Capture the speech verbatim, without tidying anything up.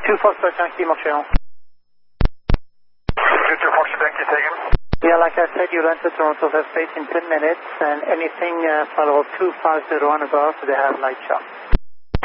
two Foxtrot Yankee Montreal. two two Foxtrot Yankee taken. Yeah, like I said, you'll enter Toronto airspace in ten minutes, and anything uh, follow two five zero and above, they have light shock.